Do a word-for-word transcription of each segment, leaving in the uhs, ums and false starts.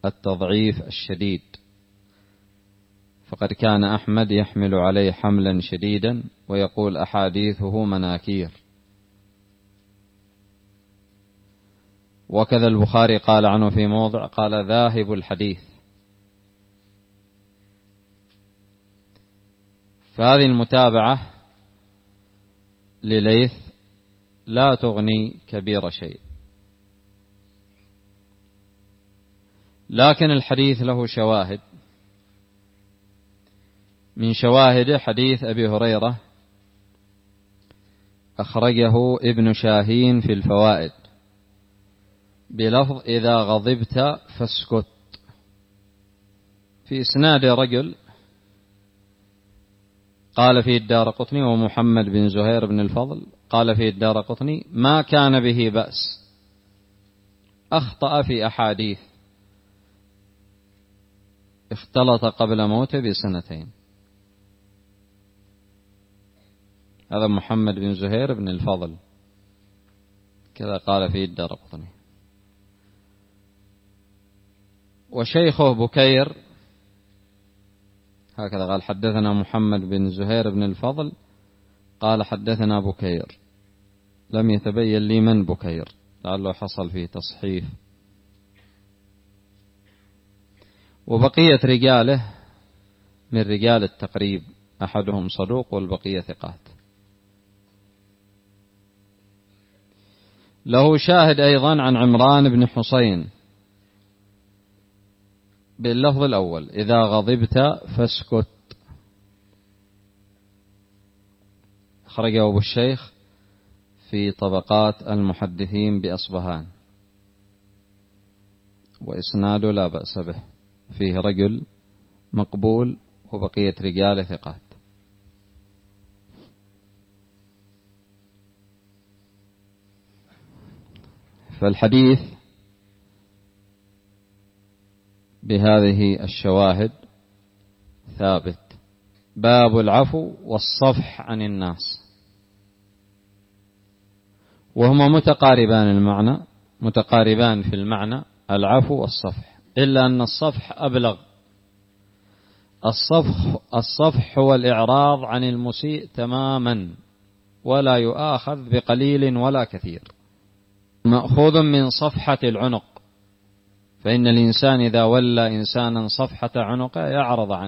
التضعيف الشديد، فقد كان أحمد يحمل عليه حملا شديدا ويقول أحاديثه مناكير. وكذا البخاري قال عنه في موضع قال ذاهب الحديث. فهذه المتابعة لليث لا تغني كبير شيء، لكن الحديث له شواهد. من شواهد حديث أبي هريرة أخرجه ابن شاهين في الفوائد بلفظ إذا غضبت فاسكت، في إسناد رجل قال فيه الدارقطني ومحمد بن زهير بن الفضل، قال فيه الدارقطني ما كان به بأس، أخطأ في أحاديث، اختلط قبل موته بسنتين. هذا محمد بن زهير بن الفضل كذا قال فيه الدارقطني. وشيخه بكير هكذا قال حدثنا محمد بن زهير بن الفضل قال حدثنا بكير، لم يتبين لي من بكير، لعله حصل فيه تصحيف. وبقية رجاله من رجال التقريب، أحدهم صدوق والبقية ثقات. له شاهد أيضا عن عمران بن حسين باللفظ الأول إذا غضبت فاسكت، أخرجه أبو الشيخ في طبقات المحدثين بأصبهان، وإسناده لا بأس به، فيه رجل مقبول وبقية رجال ثقات. فالحديث بهذه الشواهد ثابت. باب العفو والصفح عن الناس، وهما متقاربان المعنى، متقاربان في المعنى العفو والصفح، إلا أن الصفح أبلغ. الصفح, الصفح هو الإعراض عن المسيء تماما ولا يؤاخذ بقليل ولا كثير، مأخوذ من صفحة العنق، فإن الإنسان إذا ولى إنسانا صفحة عنقه يعرض عنه.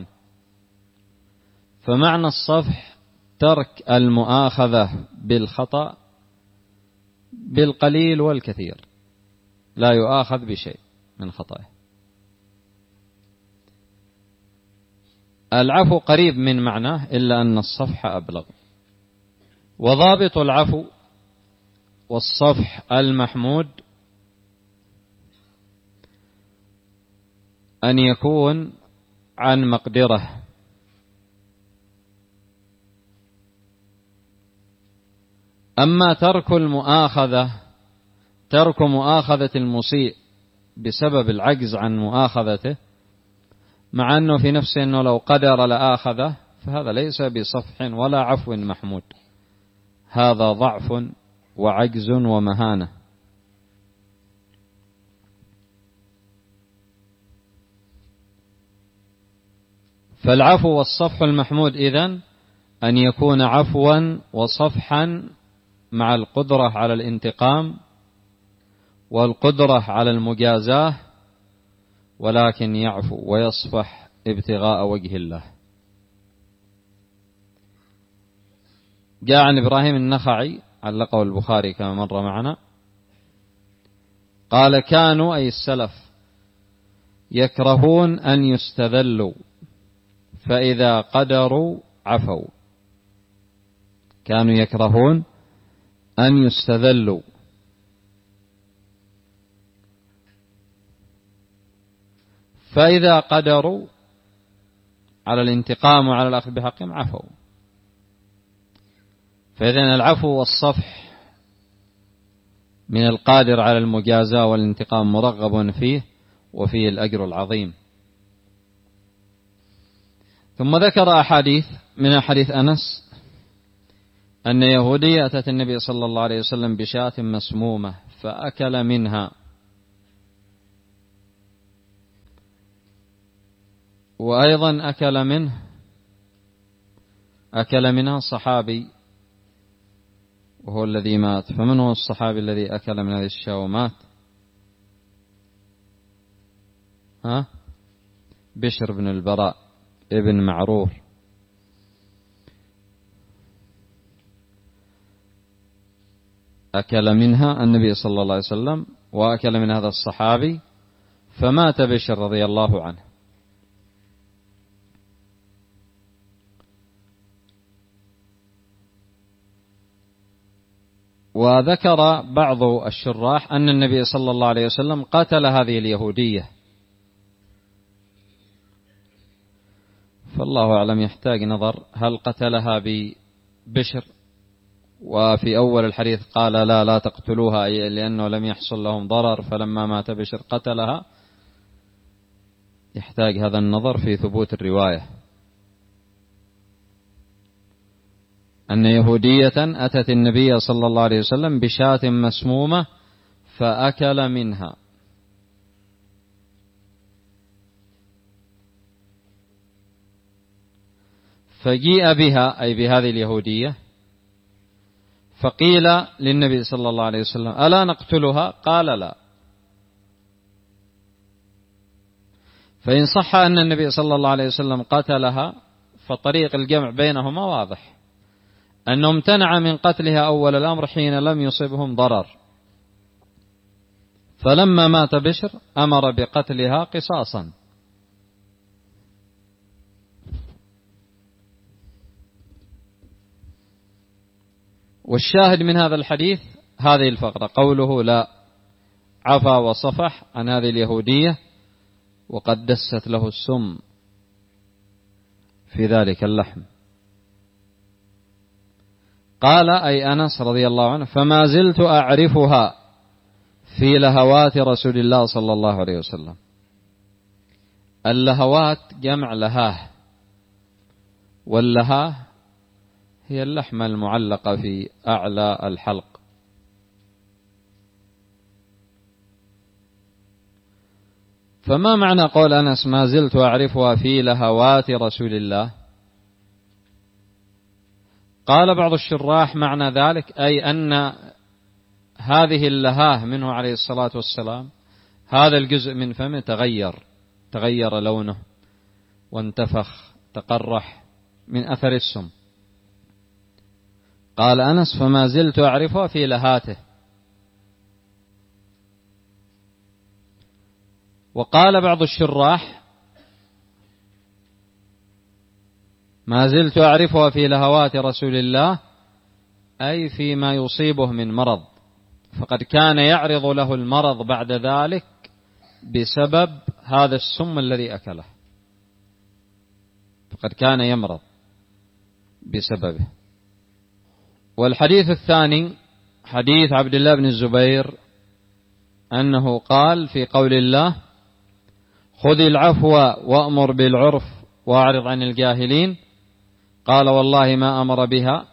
فمعنى الصفح ترك المؤاخذة بالخطأ بالقليل والكثير، لا يؤاخذ بشيء من خطأه. العفو قريب من معناه إلا أن الصفح أبلغ. وضابط العفو والصفح المحمود أن يكون عن مقدرة، أما ترك المؤاخذة، ترك مؤاخذة المسيء بسبب العجز عن مؤاخذته، مع أنه في نفسه أنه لو قدر لآخذه، فهذا ليس بصفح ولا عفو محمود، هذا ضعف وعجز ومهانة. فالعفو والصفح المحمود إذن أن يكون عفوا وصفحا مع القدرة على الانتقام والقدرة على المجازاة، ولكن يعفو ويصفح ابتغاء وجه الله. جاء عن إبراهيم النخعي علقه البخاري كما مر معنا قال كانوا أي السلف يكرهون أن يستذلوا، فإذا قدروا عفوا. كانوا يكرهون أن يستذلوا، فإذا قدروا على الانتقام وعلى الأخذ بحقهم عفوا. فإذن العفو والصفح من القادر على المجازاة والانتقام مرغب فيه وفيه الأجر العظيم. ثم ذكر أحاديث، من حديث أنس أن يهودية أتت النبي صلى الله عليه وسلم بشاة مسمومة فأكل منها، وأيضا أكل منه أكل منها الصحابي وهو الذي مات. فمن هو الصحابي الذي أكل من هذه الشاة ومات؟ ها؟ بشر بن البراء ابن معرور. أكل منها النبي صلى الله عليه وسلم وأكل من هذا الصحابي فمات بشر رضي الله عنه. وذكر بعض الشراح أن النبي صلى الله عليه وسلم قتل هذه اليهودية، فالله أعلم يحتاج نظر هل قتلها ببشر، وفي أول الحديث قال لا لا تقتلوها لأنه لم يحصل لهم ضرر، فلما مات بشر قتلها. يحتاج هذا النظر في ثبوت الرواية، أن يهودية أتت النبي صلى الله عليه وسلم بشاة مسمومة فأكل منها. فجيء بها أي بهذه اليهودية فقيل للنبي صلى الله عليه وسلم ألا نقتلها؟ قال لا. فإن صح أن النبي صلى الله عليه وسلم قتلها فطريق الجمع بينهما واضح، أنه امتنع من قتلها أول الأمر حين لم يصبهم ضرر، فلما مات بشر أمر بقتلها قصاصا. والشاهد من هذا الحديث هذه الفقرة، قوله لا عفا وصفح عن هذه اليهودية وقد دست له السم في ذلك اللحم. قال أي أنس رضي الله عنه فما زلت أعرفها في لهوات رسول الله صلى الله عليه وسلم. اللهوات جمع لهاه، واللهاه هي اللحمة المعلقة في أعلى الحلق. فما معنى قول أنس ما زلت أعرفها في لهوات رسول الله؟ قال بعض الشراح معنى ذلك أي أن هذه اللهاه منه عليه الصلاة والسلام، هذا الجزء من فمه تغير تغير لونه وانتفخ تقرح من أثر السم. قال أنس فما زلت أعرفها في لهاته. وقال بعض الشراح ما زلت أعرفها في لهوات رسول الله أي فيما يصيبه من مرض، فقد كان يعرض له المرض بعد ذلك بسبب هذا السم الذي أكله، فقد كان يمرض بسببه. والحديث الثاني حديث عبد الله بن الزبير أنه قال في قول الله خذ العفو وأمر بالعرف وأعرض عن الجاهلين، قال والله ما أمر بها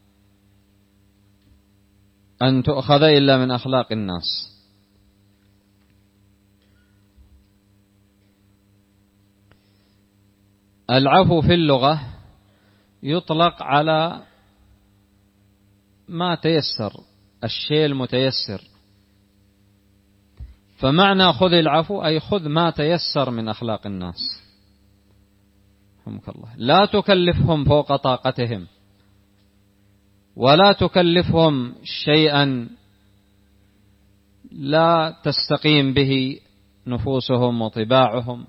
أن تؤخذ إلا من أخلاق الناس. العفو في اللغة يطلق على ما تيسر، الشيء المتيسر. فمعنى خذ العفو أي خذ ما تيسر من أخلاق الناس، رحمك الله. لا تكلفهم فوق طاقتهم، ولا تكلفهم شيئا لا تستقيم به نفوسهم وطباعهم،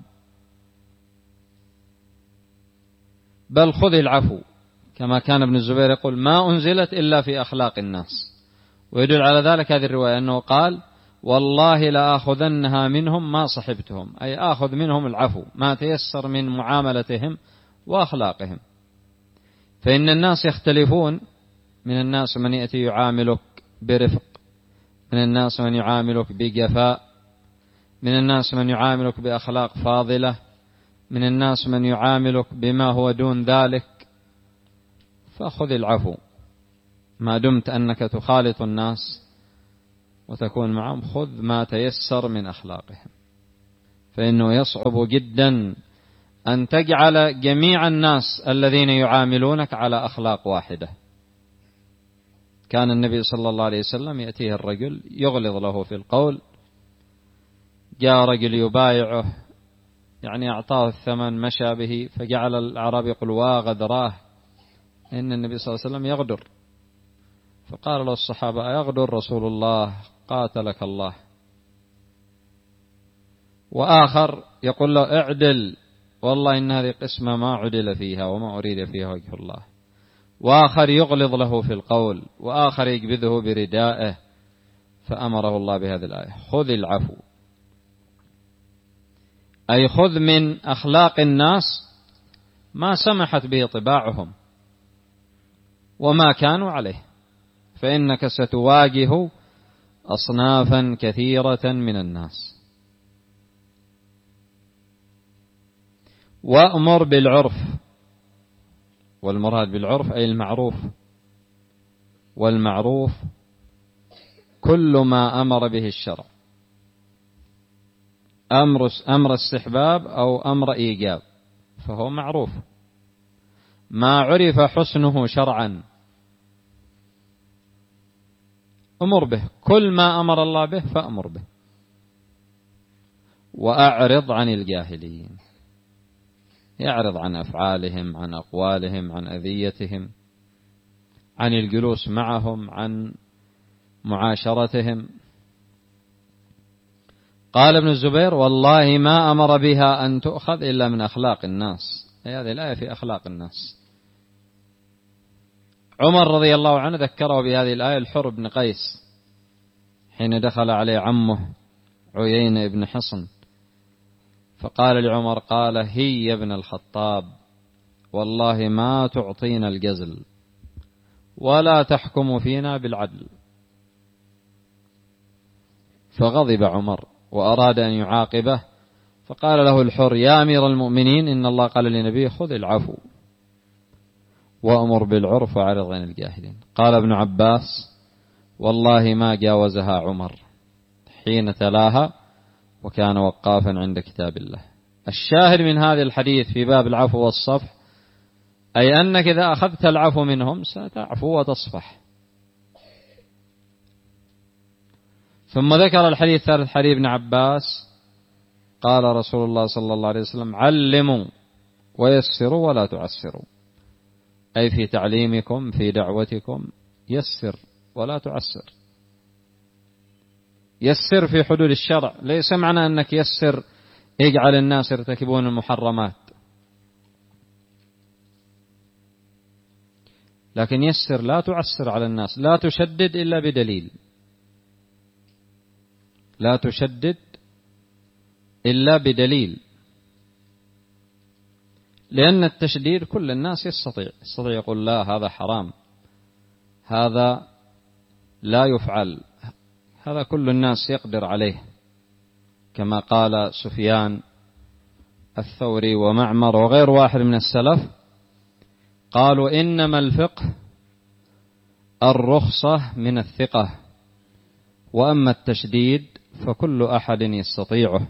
بل خذ العفو، كما كان ابن الزبير يقول ما أنزلت إلا في أخلاق الناس. ويدل على ذلك هذه الرواية أنه قال والله لآخذنها منهم ما صحبتهم، أي آخذ منهم العفو ما تيسر من معاملتهم وأخلاقهم. فإن الناس يختلفون، من الناس من يأتي يعاملك برفق، من الناس من يعاملك بجفاء، من الناس من يعاملك بأخلاق فاضلة، من الناس من يعاملك بما هو دون ذلك. فخذ العفو ما دمت أنك تخالط الناس وتكون معهم، خذ ما تيسر من أخلاقهم، فإنه يصعب جدا أن تجعل جميع الناس الذين يعاملونك على أخلاق واحدة. كان النبي صلى الله عليه وسلم يأتيه الرجل يغلظ له في القول، جاء رجل يبايعه يعني أعطاه الثمن مشى به، فجعل الأعرابي يقول واغدراه، إن النبي صلى الله عليه وسلم يغدر. فقال له الصحابة أيغدر رسول الله؟ قاتلك الله. وآخر يقول له اعدل، والله إن هذه قسمة ما عدل فيها وما أريد فيها وجه الله. وآخر يغلظ له في القول، وآخر يقبضه بردائه. فأمره الله بهذه الآية: خذ العفو، أي خذ من أخلاق الناس ما سمحت به طباعهم وما كانوا عليه، فإنك ستواجه أصنافا كثيرة من الناس. وأمر بالعرف، والمراد بالعرف أي المعروف، والمعروف كل ما أمر به الشرع، أمر أمر استحباب أو أمر إيجاب فهو معروف. ما عرف حسنه شرعا أمر به، كل ما أمر الله به فأمر به. وأعرض عن الجاهلين، يعرض عن أفعالهم، عن أقوالهم، عن أذيتهم، عن الجلوس معهم، عن معاشرتهم. قال ابن الزبير: والله ما أمر بها أن تؤخذ إلا من أخلاق الناس. هذه الآية في أخلاق الناس. عمر رضي الله عنه ذكره بهذه الآية الحر بن قيس حين دخل عليه عمه عيينة بن حصن، فقال لعمر: قال هي يا ابن الخطاب، والله ما تعطينا الجزل ولا تحكم فينا بالعدل. فغضب عمر وأراد أن يعاقبه، فقال له الحر: يا أمير المؤمنين، إن الله قال لنبيه: خذ العفو وأمر بالعرف وأعرض عن الجاهلين. قال ابن عباس: والله ما جاوزها عمر حين تلاها وكان وقافا عند كتاب الله. الشاهد من هذا الحديث في باب العفو والصفح أي أنك إذا أخذت العفو منهم ستعفو وتصفح. ثم ذكر الحديث الثالث حديث ابن عباس قال رسول الله صلى الله عليه وسلم: علموا ويسروا ولا تعسروا، أي في تعليمكم في دعوتكم يسر ولا تعسر. يسر في حدود الشرع، ليس معنى أنك يسر اجعل الناس يرتكبون المحرمات، لكن يسر لا تعسر على الناس، لا تشدد إلا بدليل، لا تشدد إلا بدليل، لأن التشديد كل الناس يستطيع يستطيع يقول لا هذا حرام، هذا لا يفعل، هذا كل الناس يقدر عليه، كما قال سفيان الثوري ومعمر وغير واحد من السلف، قالوا: إنما الفقه الرخصة من الثقة، وأما التشديد فكل أحد يستطيعه.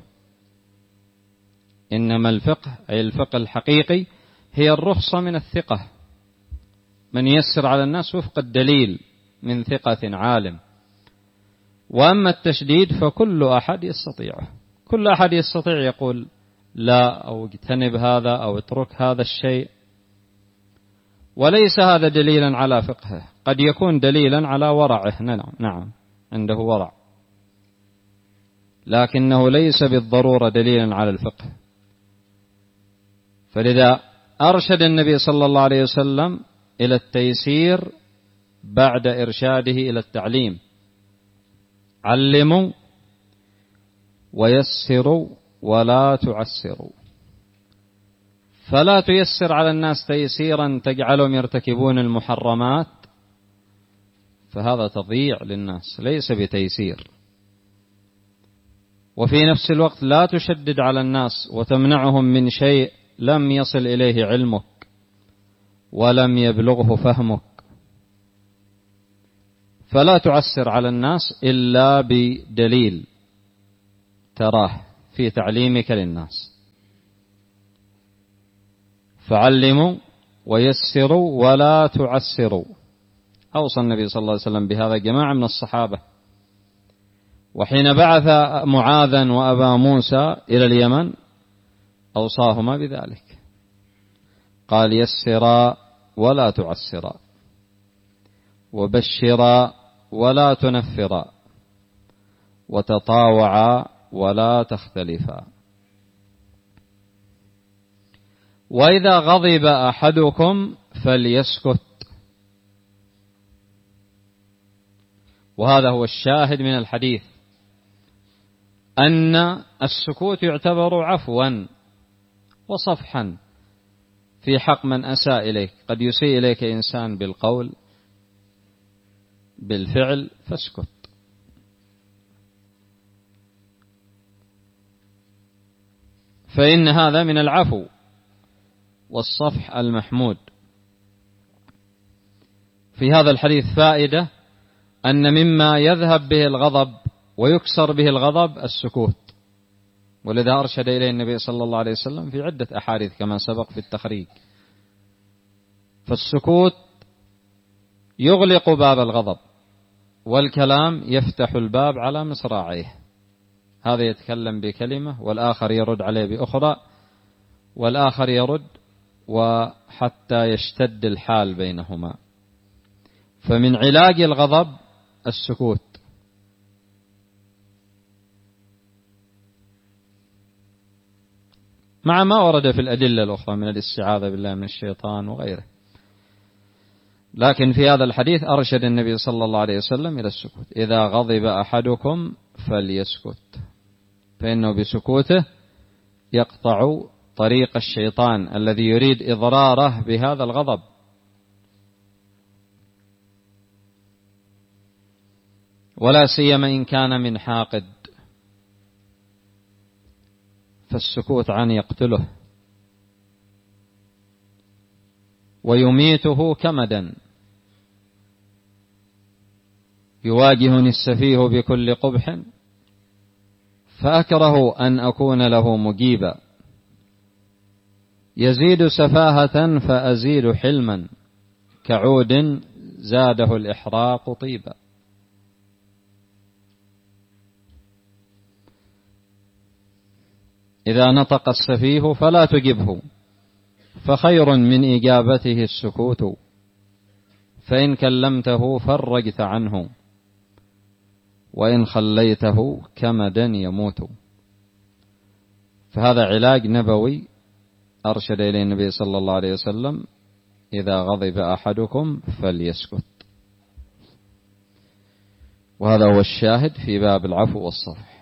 إنما الفقه أي الفقه الحقيقي هي الرخصة من الثقة، من يسر على الناس وفق الدليل من ثقة عالم. وأما التشديد فكل أحد يستطيعه، كل أحد يستطيع يقول لا أو اجتنب هذا أو اترك هذا الشيء، وليس هذا دليلا على فقهه، قد يكون دليلا على ورعه، نعم نعم عنده ورع، لكنه ليس بالضرورة دليلا على الفقه. فلذا أرشد النبي صلى الله عليه وسلم إلى التيسير بعد إرشاده إلى التعليم: علموا ويسروا ولا تعسروا. فلا تيسر على الناس تيسيرا تجعلهم يرتكبون المحرمات، فهذا تضييع للناس ليس بتيسير. وفي نفس الوقت لا تشدد على الناس وتمنعهم من شيء لم يصل إليه علمك ولم يبلغه فهمك. فلا تعسر على الناس إلا بدليل تراه في تعليمك للناس. فعلموا ويسروا ولا تعسروا. أوصى النبي صلى الله عليه وسلم بهذا جماعة من الصحابة. وحين بعث معاذا وأبا موسى إلى اليمن أوصاهما بذلك، قال يسرا ولا تعسرا، وبشرا ولا تنفرا، وتطاوعا ولا تختلفا. وإذا غضب أحدكم فليسكت. وهذا هو الشاهد من الحديث، أن السكوت يعتبر عفوا وصفحا في حق من أساء إليك. قد يسيء إليك إنسان بالقول بالفعل فاسكت. فإن هذا من العفو والصفح المحمود. في هذا الحديث فائدة أن مما يذهب به الغضب ويكسر به الغضب السكوت، ولذا أرشد إليه النبي صلى الله عليه وسلم في عدة أحاديث كما سبق في التخريج. فالسكوت يغلق باب الغضب، والكلام يفتح الباب على مصراعيه. هذا يتكلم بكلمة والآخر يرد عليه بأخرى والآخر يرد، وحتى يشتد الحال بينهما. فمن علاج الغضب السكوت. مع ما ورد في الأدلة الأخرى من الاستعاذة بالله من الشيطان وغيره، لكن في هذا الحديث أرشد النبي صلى الله عليه وسلم إلى السكوت. إذا غضب أحدكم فليسكت، فإنه بسكوته يقطع طريق الشيطان الذي يريد إضراره بهذا الغضب. ولا سيما إن كان من حاقد، فالسكوت عنه يقتله ويميته كمدا. يواجهني السفيه بكل قبح فأكره أن أكون له مجيبا، يزيد سفاهة فأزيد حلما، كعود زاده الإحراق طيبا. إذا نطق السفيه فلا تجبه، فخير من إجابته السكوت، فإن كلمته فرجت عنه، وإن خليته كمدا يموت. فهذا علاج نبوي أرشد إليه النبي صلى الله عليه وسلم: إذا غضب أحدكم فليسكت. وهذا هو الشاهد في باب العفو والصفح.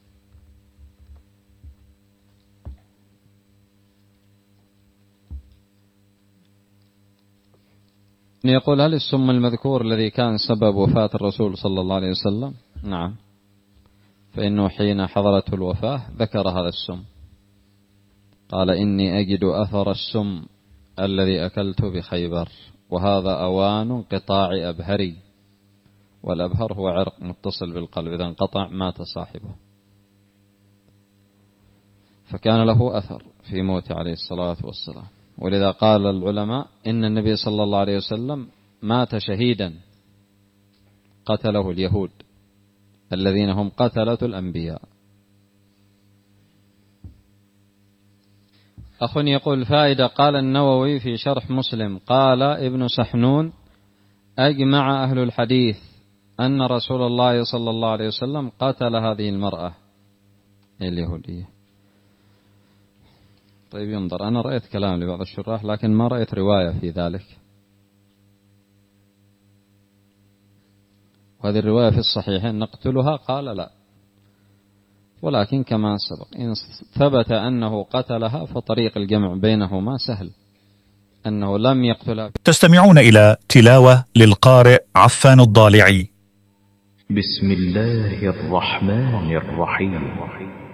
يقول: هل السم المذكور الذي كان سبب وفاة الرسول صلى الله عليه وسلم؟ نعم، فإنه حين حضرته الوفاة ذكر هذا السم، قال: إني أجد أثر السم الذي أكلت بخيبر، وهذا أوان انقطاع أبهري. والأبهر هو عرق متصل بالقلب، إذا انقطع مات صاحبه. فكان له أثر في موته عليه الصلاة والسلام. ولذا قال العلماء إن النبي صلى الله عليه وسلم مات شهيدا قتله اليهود الذين هم قتلة الأنبياء. أخ يقول: فائدة. قال النووي في شرح مسلم، قال ابن سحنون: أجمع أهل الحديث أن رسول الله صلى الله عليه وسلم قتل هذه المرأة اليهودية. طيب ينظر، أنا رأيت كلام لبعض الشراح لكن ما رأيت رواية في ذلك، وهذه الرواية في الصحيحين نقتلها، قال لا، ولكن كما سبق إن ثبت أنه قتلها فطريق الجمع بينهما سهل، أنه لم يقتلها. تستمعون إلى تلاوة للقارئ عفان الضالعي. بسم الله الرحمن الرحيم.